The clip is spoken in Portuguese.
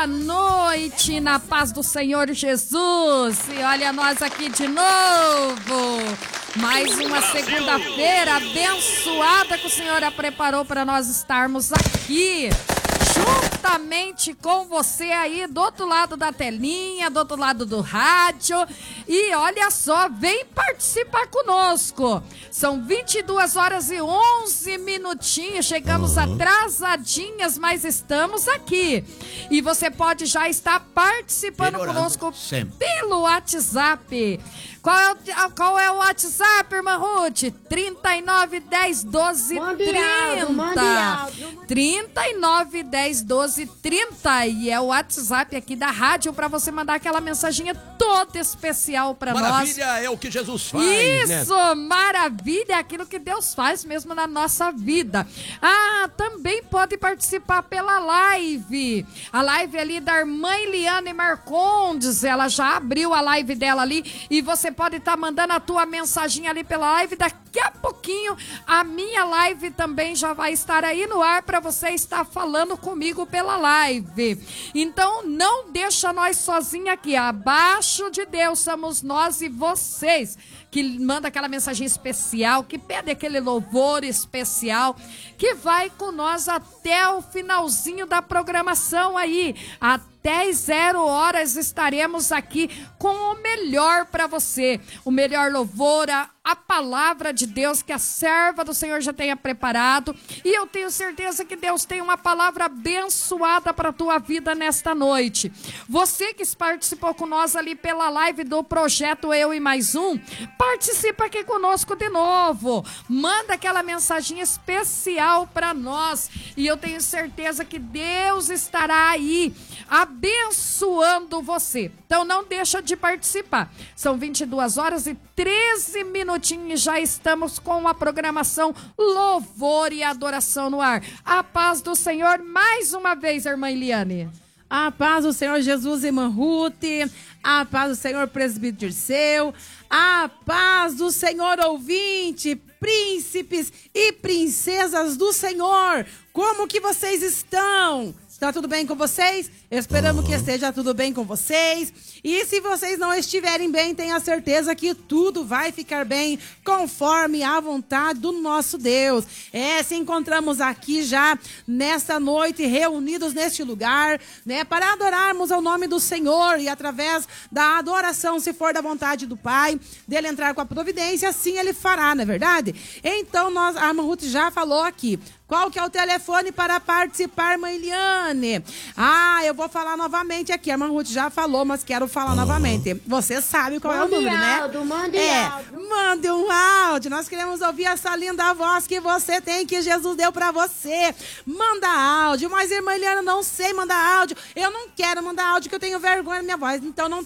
Boa noite, na paz do Senhor Jesus. E olha nós aqui de novo. Mais uma segunda-feira abençoada que o Senhor preparou para nós estarmos aqui. Juntamente com você aí do outro lado da telinha, do outro lado do rádio. E olha só, vem participar conosco. São 22 horas e 11 minutinhos. Chegamos atrasadinhas, mas estamos aqui. E você pode já estar participando conosco pelo WhatsApp. Qual é o WhatsApp, irmã Ruth? 39 10 12 30. 39 10 12 30. E é o WhatsApp aqui da rádio para você mandar aquela mensaginha toda especial para nós. Maravilha é o que Jesus faz. Isso, né? Maravilha é aquilo que Deus faz mesmo na nossa vida. Ah, também pode participar pela live. A live ali da irmã Eliane Marcondes. Ela já abriu a live dela ali e você pode estar mandando a tua mensagem ali pela live. Daqui a pouquinho a minha live também já vai estar aí no ar para você estar falando comigo pela live. Então não deixa nós sozinhos aqui. Abaixo de Deus somos nós e vocês que manda aquela mensagem especial, que pede aquele louvor especial, que vai com nós até o finalzinho da programação aí. Até 0 horas estaremos aqui com o melhor para você. O melhor louvor, a palavra de Deus que a serva do Senhor já tenha preparado. E eu tenho certeza que Deus tem uma palavra abençoada para a tua vida nesta noite. Você que participou com nós ali pela live do projeto Eu e Mais Um, participa aqui conosco de novo. Manda aquela mensagem especial para nós. E eu tenho certeza que Deus estará aí abençoando você. Então não deixa de participar. São 22 horas e 13 minutinhos. Já estamos com a programação Louvor e Adoração no ar. A paz do Senhor mais uma vez, irmã Eliane. A paz do Senhor Jesus, irmã Ruth. A paz do Senhor, presbítero Dirceu. A paz do Senhor, ouvinte, príncipes e princesas do Senhor. Como que vocês estão? Está tudo bem com vocês? Esperamos que esteja tudo bem com vocês. E se vocês não estiverem bem, tenha certeza que tudo vai ficar bem conforme a vontade do nosso Deus. Se encontramos aqui já nesta noite, reunidos neste lugar, né, para adorarmos ao nome do Senhor e através da adoração, se for da vontade do Pai, dele entrar com a providência, assim ele fará, não é verdade? Então, a irmã Ruth já falou aqui. Qual que é o telefone para participar, irmã Eliane? Eu vou falar novamente aqui. A irmã Ruth já falou, mas quero falar novamente. Você sabe qual é o número, né? Mande um áudio. Nós queremos ouvir essa linda voz que você tem, que Jesus deu para você. Manda áudio. Mas, irmã Eliane, não sei mandar áudio. Eu não quero mandar áudio, que eu tenho vergonha da minha voz. Então, não